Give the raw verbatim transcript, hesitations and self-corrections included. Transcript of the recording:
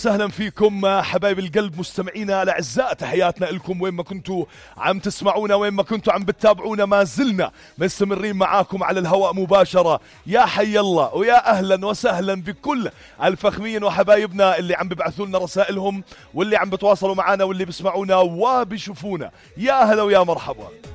سهلا فيكم حبايب القلب مستمعينا الاعزاء، تحياتنا لكم وين ما كنتوا عم تسمعونا، وين ما كنتوا عم بتتابعونا. ما زلنا مستمرين معاكم على الهواء مباشرة. يا حي الله ويا اهلا وسهلا بكل الفخمين وحبايبنا اللي عم بيبعثوا لنا رسائلهم واللي عم بتواصلوا معنا واللي بيسمعونا وبيشوفونا. يا اهلا ويا مرحبا.